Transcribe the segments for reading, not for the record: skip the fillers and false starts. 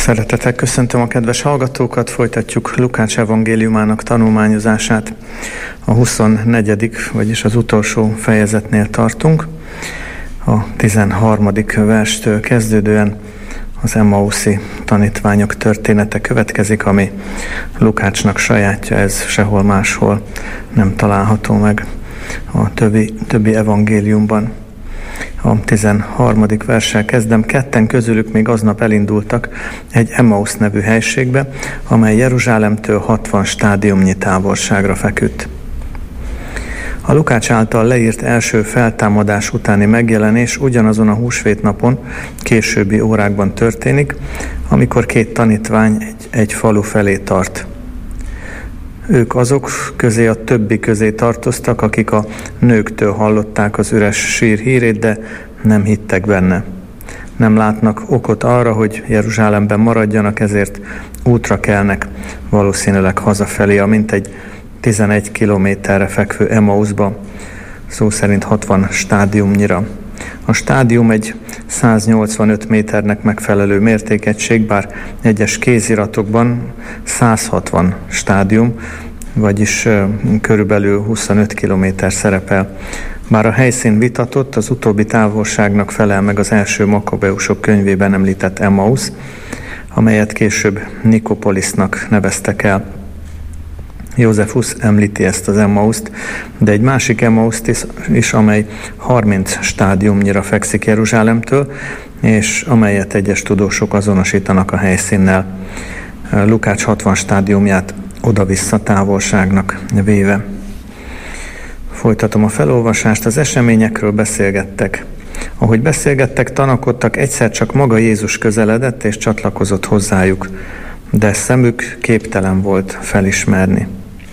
Szeretettel köszöntöm a kedves hallgatókat, folytatjuk Lukács evangéliumának tanulmányozását. A 24., vagyis az utolsó fejezetnél tartunk. A 13. verstől kezdődően az Emmauszi tanítványok története következik, ami Lukácsnak sajátja, ez sehol máshol nem található meg a többi evangéliumban. A 13. verssel kezdem. Ketten közülük még aznap elindultak egy Emmaus nevű helységbe, amely Jeruzsálemtől 60 stádiumnyi távolságra feküdt. A Lukács által leírt első feltámadás utáni megjelenés ugyanazon a húsvét napon, későbbi órákban történik, amikor két tanítvány egy falu felé tart. Ők azok közé, a többi közé tartoztak, akik a nőktől hallották az üres sír hírét, de nem hittek benne. Nem látnak okot arra, hogy Jeruzsálemben maradjanak, ezért útra kelnek, valószínűleg hazafelé, a mintegy 11 kilométerre fekvő Emmausba, szó szerint 60 stádiumnyira. A stádium egy 185 méternek megfelelő mértékegység, bár egyes kéziratokban 160 stádium, vagyis körülbelül 25 kilométer szerepel. Bár a helyszín vitatott, az utóbbi távolságnak felel meg az első Makabeusok könyvében említett Emmaus, amelyet később Nikopolisznak neveztek el. Józsefus említi ezt az Emmaust, de egy másik Emmaust is, amely 30 stádiumnyira fekszik Jeruzsálemtől, és amelyet egyes tudósok azonosítanak a helyszínnel. Lukács 60 stádiumját oda-vissza távolságnak véve. Folytatom a felolvasást. Az eseményekről beszélgettek. Ahogy beszélgettek, tanakodtak, egyszer csak maga Jézus közeledett és csatlakozott hozzájuk, de szemük képtelen volt felismerni.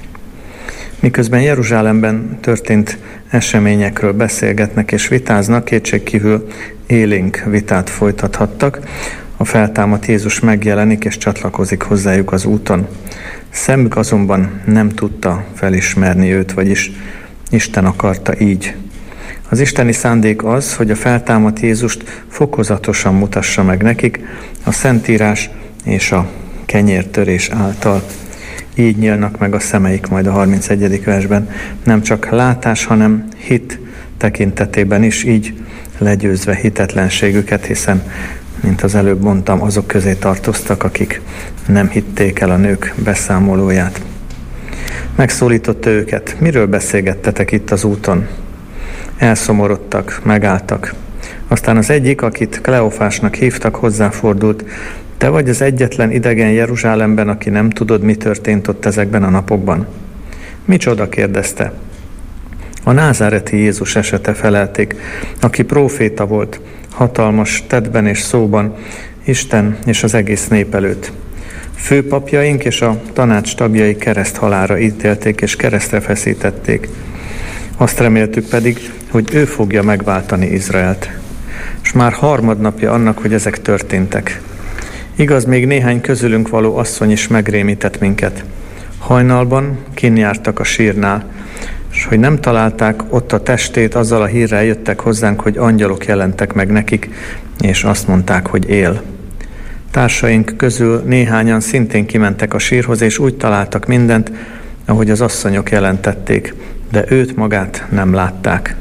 Miközben Jeruzsálemben történt eseményekről beszélgetnek és vitáznak, kétségkívül élénk vitát folytathattak. A feltámadt Jézus megjelenik és csatlakozik hozzájuk az úton. Szemük azonban nem tudta felismerni őt, vagyis Isten akarta így. Az isteni szándék az, hogy a feltámadt Jézust fokozatosan mutassa meg nekik a Szentírás és a kenyértörés által. Így nyílnak meg a szemeik, majd a 31. versben, nem csak látás, hanem hit tekintetében is, így legyőzve hitetlenségüket, hiszen, mint az előbb mondtam, azok közé tartoztak, akik nem hitték el a nők beszámolóját. Megszólította őket: miről beszélgettetek itt az úton? Elszomorodtak, megálltak. Aztán az egyik, akit Kleofásnak hívtak, hozzáfordult: te vagy az egyetlen idegen Jeruzsálemben, aki nem tudod, mi történt ott ezekben a napokban? Micsoda? kérdezte. A názáreti Jézus esete, felelték, aki próféta volt, hatalmas tettben és szóban, Isten és az egész nép előtt. Főpapjaink és a tanács tagjai kereszthalálra ítélték és keresztre feszítették. Azt reméltük pedig, hogy ő fogja megváltani Izraelt. És már harmadnapja annak, hogy ezek történtek. Igaz, még néhány közülünk való asszony is megrémített minket. Hajnalban kinn jártak a sírnál, és hogy nem találták ott a testét, azzal a hírrel jöttek hozzánk, hogy angyalok jelentek meg nekik, és azt mondták, hogy él. Társaink közül néhányan szintén kimentek a sírhoz, és úgy találtak mindent, ahogy az asszonyok jelentették, de őt magát nem látták.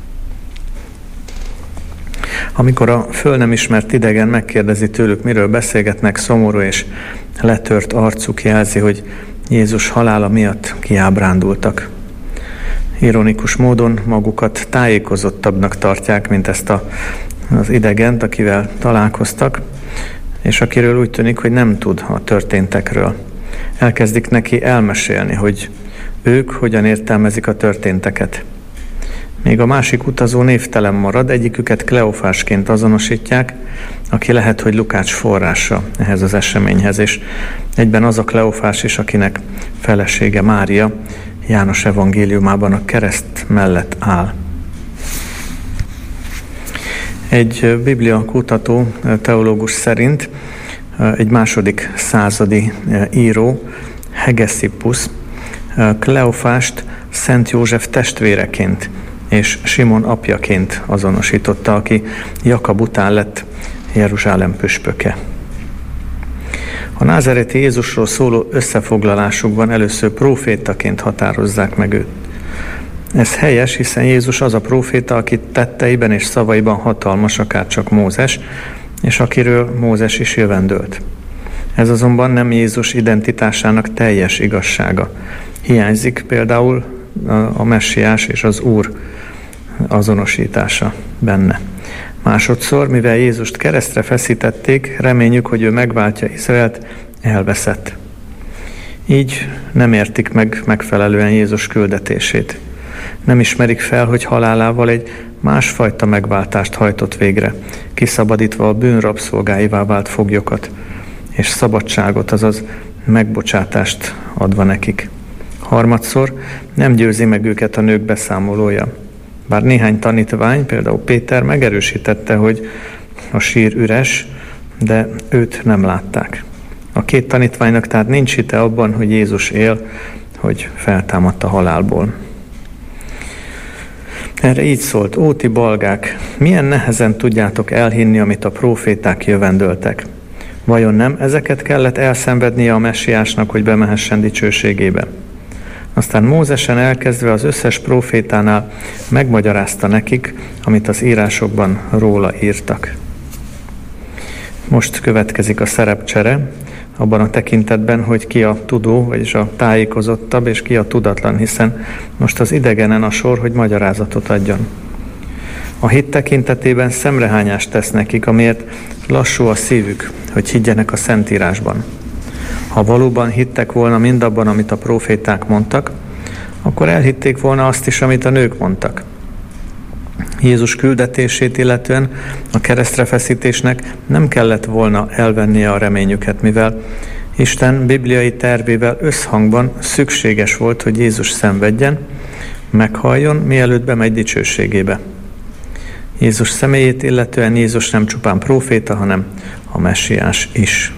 Amikor a föl nem ismert idegen megkérdezi tőlük, miről beszélgetnek, szomorú és letört arcuk jelzi, hogy Jézus halála miatt kiábrándultak. Ironikus módon magukat tájékozottabbnak tartják, mint ezt az idegent, akivel találkoztak, és akiről úgy tűnik, hogy nem tud a történtekről. Elkezdik neki elmesélni, hogy ők hogyan értelmezik a történteket. Még a másik utazó névtelen marad, egyiküket Kleofásként azonosítják, aki lehet, hogy Lukács forrása ehhez az eseményhez, és egyben az a Kleofás is, akinek felesége Mária János evangéliumában a kereszt mellett áll. Egy bibliakutató teológus szerint egy második századi író, Hegesippus, Kleofást Szent József testvéreként és Simon apjaként azonosította, aki Jakab után lett Jeruzsálem püspöke. A názáreti Jézusról szóló összefoglalásukban először prófétaként határozzák meg őt. Ez helyes, hiszen Jézus az a próféta, aki tetteiben és szavaiban hatalmas, akárcsak Mózes, és akiről Mózes is jövendölt. Ez azonban nem Jézus identitásának teljes igazsága. Hiányzik például a messiás és az Úr azonosítása benne. Másodszor, mivel Jézust keresztre feszítették, reményük, hogy ő megváltja Izraelt, elveszett. Így nem értik meg megfelelően Jézus küldetését. Nem ismerik fel, hogy halálával egy másfajta megváltást hajtott végre, kiszabadítva a bűn rabszolgáivá vált foglyokat, és szabadságot, azaz megbocsátást adva nekik. Harmadszor nem győzi meg őket a nők beszámolója. Bár néhány tanítvány, például Péter megerősítette, hogy a sír üres, de őt nem látták. A két tanítványnak tehát nincs hite abban, hogy Jézus él, hogy feltámadt a halálból. Erre így szólt: ó, ti balgák, milyen nehezen tudjátok elhinni, amit a próféták jövendöltek. Vajon nem ezeket kellett elszenvednie a messiásnak, hogy bemehessen dicsőségébe? Aztán Mózesen elkezdve az összes prófétánál megmagyarázta nekik, amit az írásokban róla írtak. Most következik a szerepcsere, abban a tekintetben, hogy ki a tudó, vagyis a tájékozottabb, és ki a tudatlan, hiszen most az idegenen a sor, hogy magyarázatot adjon. A hit tekintetében szemrehányást tesz nekik, amiért lassú a szívük, hogy higgyenek a Szentírásban. Ha valóban hittek volna mindabban, amit a próféták mondtak, akkor elhitték volna azt is, amit a nők mondtak. Jézus küldetését illetően a keresztrefeszítésnek nem kellett volna elvennie a reményüket, mivel Isten bibliai tervével összhangban szükséges volt, hogy Jézus szenvedjen, meghalljon, mielőtt bemegy dicsőségébe. Jézus személyét illetően Jézus nem csupán próféta, hanem a messiás is.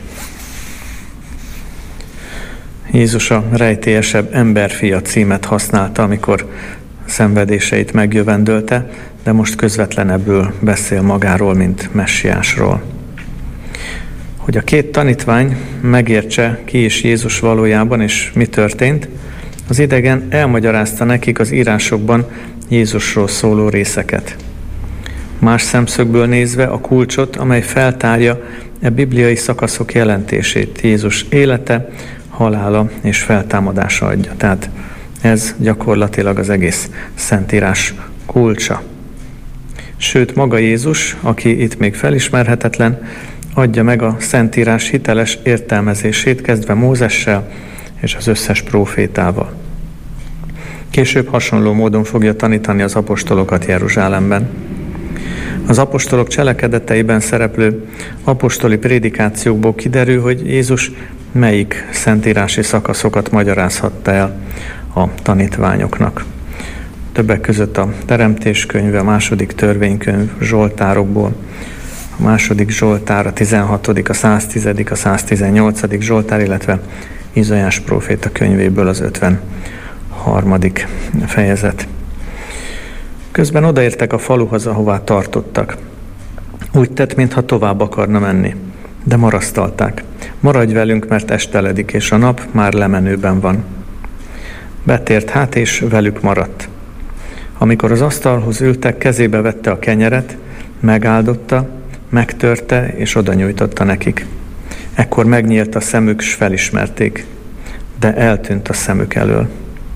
Jézus a rejtélyesebb emberfia címet használta, amikor szenvedéseit megjövendölte, de most közvetlenebbül beszél magáról, mint messiásról. Hogy a két tanítvány megértse, ki is Jézus valójában, és mi történt, az idegen elmagyarázta nekik az írásokban Jézusról szóló részeket. Más szemszögből nézve a kulcsot, amely feltárja e bibliai szakaszok jelentését, Jézus élete, halála és feltámadása adja. Tehát ez gyakorlatilag az egész Szentírás kulcsa. Sőt, maga Jézus, aki itt még felismerhetetlen, adja meg a Szentírás hiteles értelmezését, kezdve Mózessel és az összes prófétával. Később hasonló módon fogja tanítani az apostolokat Jeruzsálemben. Az apostolok cselekedeteiben szereplő apostoli prédikációkból kiderül, hogy Jézus melyik szentírási szakaszokat magyarázhatta el a tanítványoknak. Többek között a Teremtés könyve, a második törvénykönyv, Zsoltárokból, a második Zsoltár, a 16., a 110., a 118. Zsoltár, illetve Izaiás próféta könyvéből az 53. fejezet. Közben odaértek a faluhoz, ahová tartottak. Úgy tett, mintha tovább akarna menni, de marasztalták. Maradj velünk, mert esteledik, és a nap már lemenőben van. Betért hát, és velük maradt. Amikor az asztalhoz ültek, kezébe vette a kenyeret, megáldotta, megtörte, és oda nyújtotta nekik. Ekkor megnyílt a szemük, s felismerték, de eltűnt a szemük elől.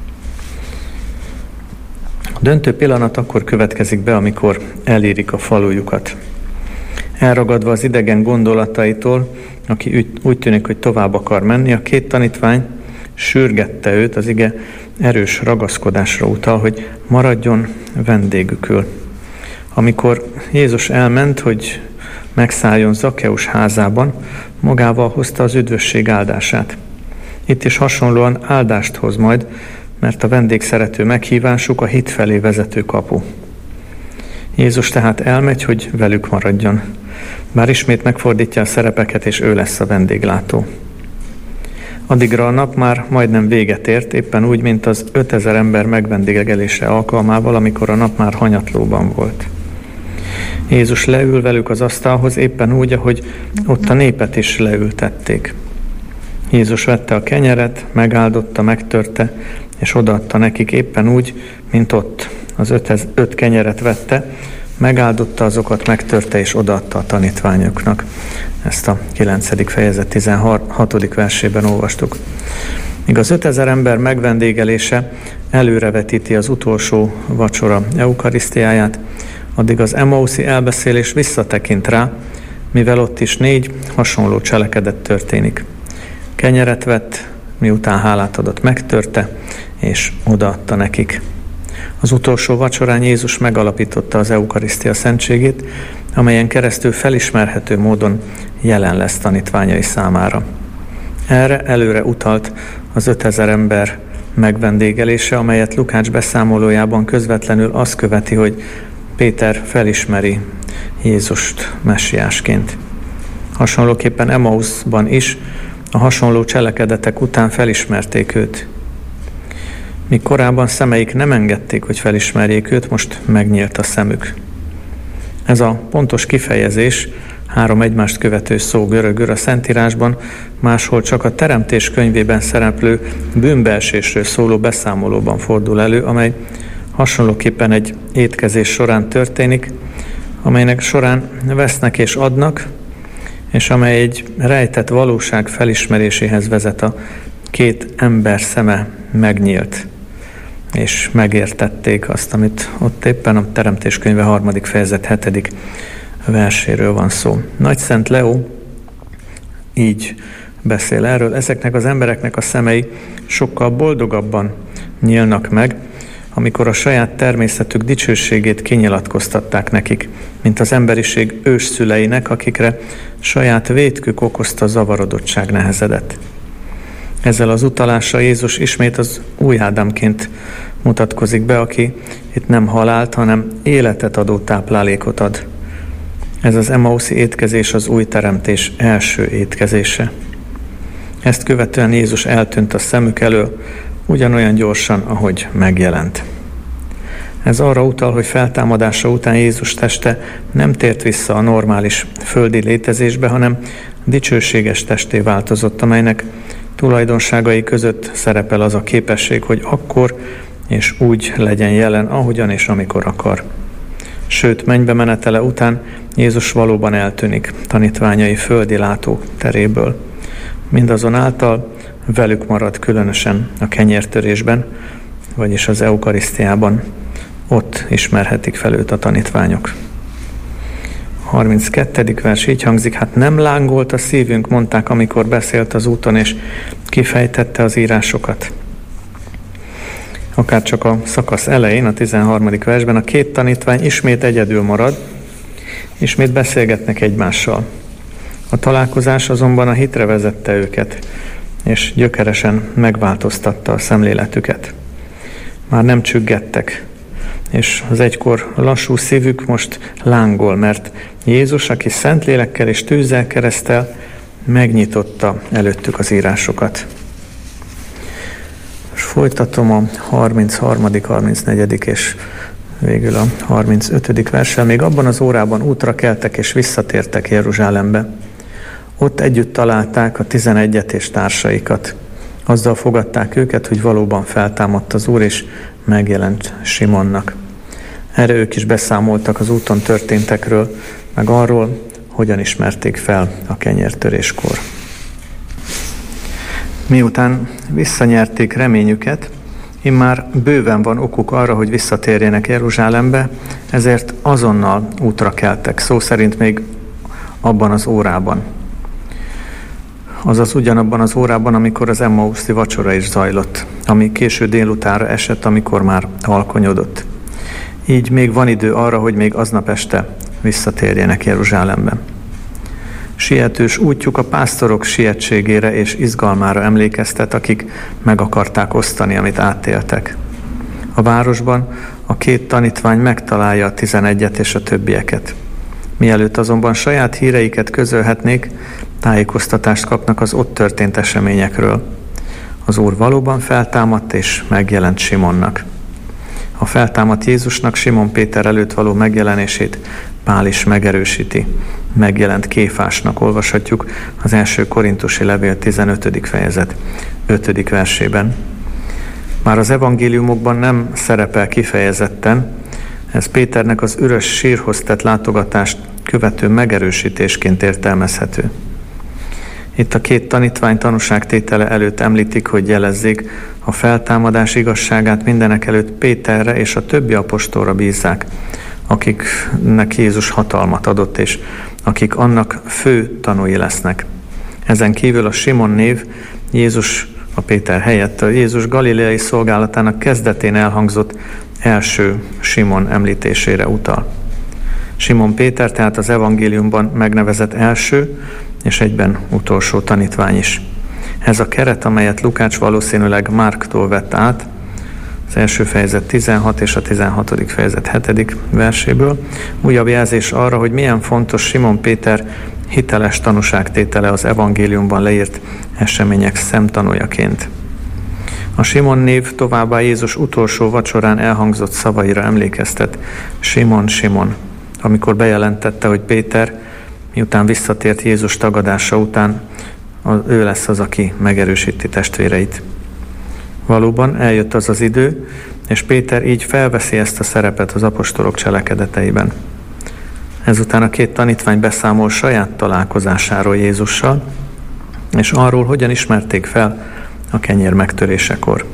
A döntő pillanat akkor következik be, amikor elérik a falujukat. Elragadva az idegen gondolataitól, aki úgy tűnik, hogy tovább akar menni, a két tanítvány sürgette őt, az ige erős ragaszkodásra utal, hogy maradjon vendégükül. Amikor Jézus elment, hogy megszálljon Zakkeus házában, magával hozta az üdvösség áldását. Itt is hasonlóan áldást hoz majd, mert a vendégszerető meghívásuk a hit felé vezető kapu. Jézus tehát elmegy, hogy velük maradjon. Bár ismét megfordítja a szerepeket, és ő lesz a vendéglátó. Addigra a nap már majdnem véget ért, éppen úgy, mint az 5000 ember megvendégelése alkalmával, amikor a nap már hanyatlóban volt. Jézus leül velük az asztalhoz, éppen úgy, ahogy ott a népet is leültették. Jézus vette a kenyeret, megáldotta, megtörte, és odaadta nekik éppen úgy, mint ott. Az 5 kenyeret vette, megáldotta azokat, megtörte, és odaadta a tanítványoknak. Ezt a 9. fejezet 16. versében olvastuk. Míg az 5000 ember megvendégelése előrevetíti az utolsó vacsora eukarisztiáját, addig az Emauszi elbeszélés visszatekint rá, mivel ott is 4 hasonló cselekedet történik. Kenyeret vett, miután hálát adott, megtörte, és odaadta nekik. Az utolsó vacsorán Jézus megalapította az eukarisztia szentségét, amelyen keresztül felismerhető módon jelen lesz tanítványai számára. Erre előre utalt az 5000 ember megvendégelése, amelyet Lukács beszámolójában közvetlenül azt követi, hogy Péter felismeri Jézust messiásként. Hasonlóképpen Emauszban is a hasonló cselekedetek után felismerték őt. Míg korábban szemeik nem engedték, hogy felismerjék őt, most megnyílt a szemük. Ez a pontos kifejezés, 3 egymást követő szó görögül a Szentírásban, máshol csak a Teremtés könyvében szereplő bűnbeesésről szóló beszámolóban fordul elő, amely hasonlóképpen egy étkezés során történik, amelynek során vesznek és adnak, és amely egy rejtett valóság felismeréséhez vezet. A 2 ember szeme megnyílt, és megértették azt, amit ott éppen a Teremtés könyve 3. fejezet 7. verséről van szó. Nagyszent Leó így beszél erről: ezeknek az embereknek a szemei sokkal boldogabban nyílnak meg, amikor a saját természetük dicsőségét kinyilatkoztatták nekik, mint az emberiség ősszüleinek, akikre saját vétkük okozta zavarodottság nehezedett. Ezzel az utalással Jézus ismét az új Ádámként mutatkozik be, aki itt nem halált, hanem életet adó táplálékot ad. Ez az Emauszi étkezés az új teremtés első étkezése. Ezt követően Jézus eltűnt a szemük elől, ugyanolyan gyorsan, ahogy megjelent. Ez arra utal, hogy feltámadása után Jézus teste nem tért vissza a normális földi létezésbe, hanem dicsőséges testé változott, amelynek tulajdonságai között szerepel az a képesség, hogy akkor és úgy legyen jelen, ahogyan és amikor akar. Sőt, mennybe menetele után Jézus valóban eltűnik tanítványai földi látóteréből. Mindazonáltal velük marad, különösen a kenyértörésben, vagyis az eukarisztiában. Ott ismerhetik fel őt a tanítványok. 32. vers így hangzik: hát nem lángolt a szívünk, mondták, amikor beszélt az úton, és kifejtette az írásokat. Akár csak a szakasz elején, a 13. versben a 2 tanítvány ismét egyedül marad, ismét beszélgetnek egymással. A találkozás azonban a hitre vezette őket, és gyökeresen megváltoztatta a szemléletüket. Már nem csüggettek, és az egykor lassú szívük most lángol, mert Jézus, aki Szentlélekkel és tűzzel keresztel, megnyitotta előttük az írásokat. És folytatom a 33., 34. és végül a 35. verssel. Még abban az órában útra keltek és visszatértek Jeruzsálembe. Ott együtt találták a 11-et és társaikat. Azzal fogadták őket, hogy valóban feltámadt az Úr, és megjelent Simonnak. Erre ők is beszámoltak az úton történtekről, meg arról, hogyan ismerték fel a kenyértöréskor. Miután visszanyerték reményüket, immár bőven van okuk arra, hogy visszatérjenek Jeruzsálembe, ezért azonnal útra keltek, szó szerint még abban az órában. Azaz ugyanabban az órában, amikor az Emmauszi vacsora is zajlott, ami késő délutára esett, amikor már alkonyodott. Így még van idő arra, hogy még aznap este visszatérjenek Jeruzsálembe. Sietős útjuk a pásztorok sietségére és izgalmára emlékeztet, akik meg akarták osztani, amit átéltek. A városban a 2 tanítvány megtalálja a 11-et és a többieket. Mielőtt azonban saját híreiket közölhetnék, tájékoztatást kapnak az ott történt eseményekről. Az Úr valóban feltámadt és megjelent Simonnak. A feltámadt Jézusnak Simon Péter előtt való megjelenését Pál is megerősíti. Megjelent Kéfásnak, olvashatjuk az 1. Korintusi levél 15. fejezet 5. versében. Már az evangéliumokban nem szerepel kifejezetten, ez Péternek az üres sírhoz tett látogatást követő megerősítésként értelmezhető. Itt a két tanítvány tanúságtétele előtt említik, hogy jelezzék, a feltámadás igazságát mindenek előtt Péterre és a többi apostolra bízzák, akiknek Jézus hatalmat adott, és akik annak fő tanúi lesznek. Ezen kívül a Simon név Jézus a Péter helyett a Jézus galileai szolgálatának kezdetén elhangzott első Simon említésére utal. Simon Péter tehát az evangéliumban megnevezett első és egyben utolsó tanítvány is. Ez a keret, amelyet Lukács valószínűleg Márktól vett át, az első fejezet 16 és a 16. fejezet 7. verséből, újabb jelzés arra, hogy milyen fontos Simon Péter hiteles tanúságtétele az evangéliumban leírt események szemtanújaként. A Simon név továbbá Jézus utolsó vacsorán elhangzott szavaira emlékeztet. Simon, Simon, amikor bejelentette, hogy Péter, miután visszatért Jézus tagadása után, ő lesz az, aki megerősíti testvéreit. Valóban eljött az az idő, és Péter így felveszi ezt a szerepet az apostolok cselekedeteiben. Ezután a két tanítvány beszámol saját találkozásáról Jézussal, és arról, hogyan ismerték fel a kenyér megtörésekor.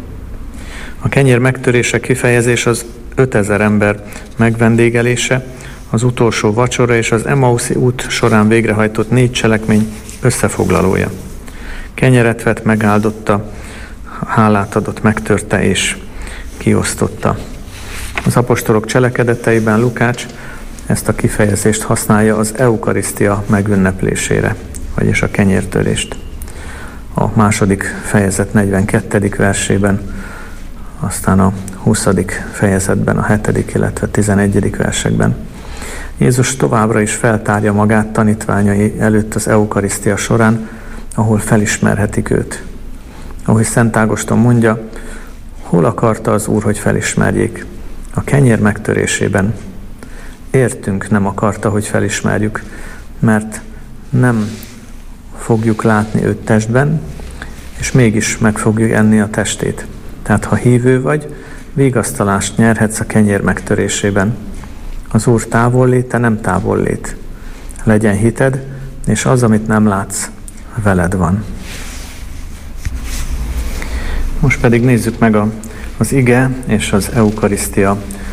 A kenyér megtörése kifejezés az 5000 ember megvendégelése, az utolsó vacsora és az Emauszi út során végrehajtott 4 cselekmény összefoglalója. Kenyeret vett, megáldotta, hálát adott, megtörte és kiosztotta. Az apostolok cselekedeteiben Lukács ezt a kifejezést használja az eukarisztia megünneplésére, vagyis a kenyértörést. A 2. fejezet 42. versében, aztán a 20. fejezetben, a 7. illetve 11. versekben. Jézus továbbra is feltárja magát tanítványai előtt az eukarisztia során, ahol felismerhetik őt. Ahogy Szent Ágoston mondja, hol akarta az Úr, hogy felismerjék? A kenyér megtörésében. Értünk nem akarta, hogy felismerjük, mert nem fogjuk látni őt testben, és mégis meg fogjuk enni a testét. Tehát ha hívő vagy, vigasztalást nyerhetsz a kenyér megtörésében. Az Úr távolléte nem távollét. Legyen hited, és az, amit nem látsz, veled van. Most pedig nézzük meg az ige és az eukarisztia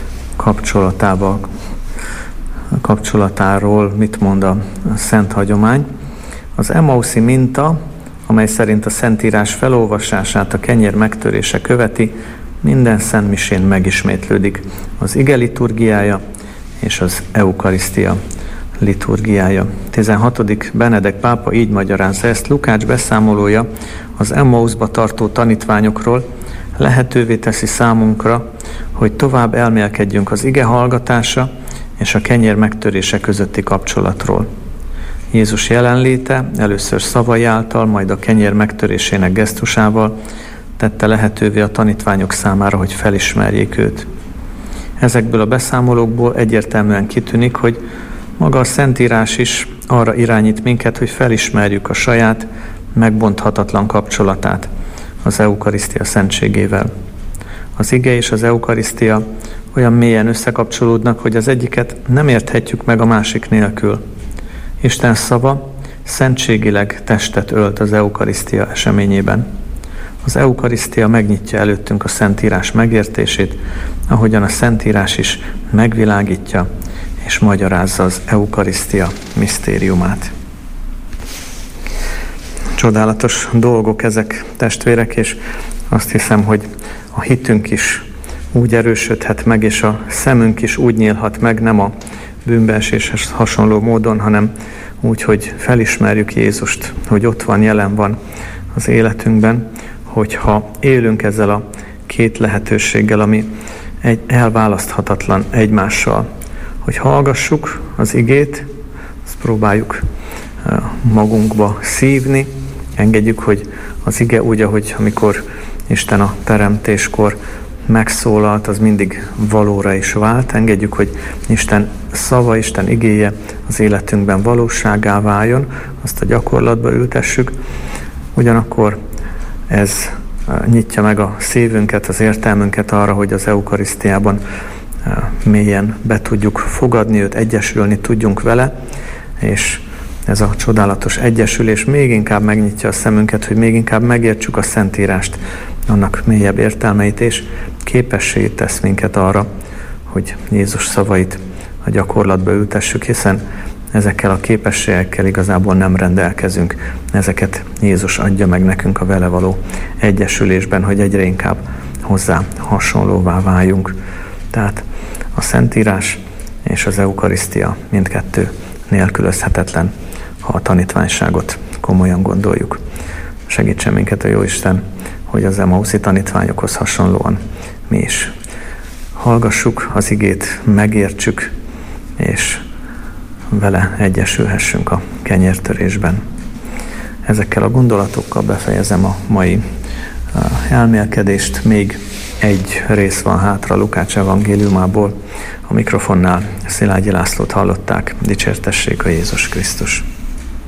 kapcsolatáról, mit mond a szent hagyomány. Az Emauszi minta, amely szerint a Szentírás felolvasását a kenyér megtörése követi, minden szentmisén megismétlődik. Az ige liturgiája és az eukarisztia liturgiája. 16. Benedek pápa így magyarázza ezt. Lukács beszámolója az Emmauszba tartó tanítványokról lehetővé teszi számunkra, hogy tovább elmélkedjünk az ige hallgatása és a kenyér megtörése közötti kapcsolatról. Jézus jelenléte először szavai által, majd a kenyér megtörésének gesztusával tette lehetővé a tanítványok számára, hogy felismerjék őt. Ezekből a beszámolókból egyértelműen kitűnik, hogy maga a Szentírás is arra irányít minket, hogy felismerjük a saját, megbonthatatlan kapcsolatát az eukarisztia szentségével. Az ige és az eukarisztia olyan mélyen összekapcsolódnak, hogy az egyiket nem érthetjük meg a másik nélkül. Isten szava szentségileg testet ölt az eukarisztia eseményében. Az eukarisztia megnyitja előttünk a Szentírás megértését, ahogyan a Szentírás is megvilágítja és magyarázza az eukarisztia misztériumát. Csodálatos dolgok ezek, testvérek, és azt hiszem, hogy a hitünk is úgy erősödhet meg, és a szemünk is úgy nyílhat meg, nem a bűnbeeséshez hasonló módon, hanem úgy, hogy felismerjük Jézust, hogy ott van, jelen van az életünkben, hogyha élünk ezzel a két lehetőséggel, ami elválaszthatatlan egymással, hogy hallgassuk az igét, azt próbáljuk magunkba szívni, engedjük, hogy az ige úgy, ahogy amikor Isten a teremtéskor megszólalt, az mindig valóra is vált. Engedjük, hogy Isten szava, Isten igéje az életünkben valóságá váljon, azt a gyakorlatba ültessük. Ugyanakkor ez nyitja meg a szívünket, az értelmünket arra, hogy az eukarisztiában mélyen be tudjuk fogadni őt, egyesülni tudjunk vele, és ez a csodálatos egyesülés még inkább megnyitja a szemünket, hogy még inkább megértsük a Szentírást, annak mélyebb értelmeit, és képessé tesz minket arra, hogy Jézus szavait a gyakorlatba ültessük, hiszen ezekkel a képességekkel igazából nem rendelkezünk. Ezeket Jézus adja meg nekünk a vele való egyesülésben, hogy egyre inkább hozzá hasonlóvá váljunk. Tehát a Szentírás és az eukarisztia mindkettő nélkülözhetetlen, ha a tanítványságot komolyan gondoljuk. Segítsen minket a Jóisten, hogy az emauszi tanítványokhoz hasonlóan mi is hallgassuk az igét, megértsük, és vele egyesülhessünk a kenyértörésben. Ezekkel a gondolatokkal befejezem a mai elmélkedést. Még egy rész van hátra Lukács evangéliumából. A mikrofonnál Szilágyi Lászlót hallották. Dicsértessék a Jézus Krisztus!